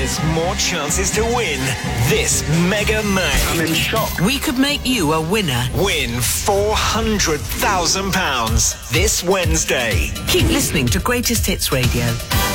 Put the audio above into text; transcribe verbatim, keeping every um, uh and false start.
There's more chances to win this Mega May. I'm in shock. We could make you a winner. Win four hundred thousand pounds this Wednesday. Keep listening to Greatest Hits Radio.